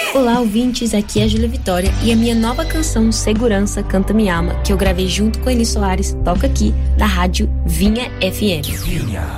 Olá, ouvintes, aqui é a Júlia Vitória e a minha nova canção Segurança Canta Me Ama, que eu gravei junto com a Eni Soares, toca aqui na rádio Vinha FM. Vinha.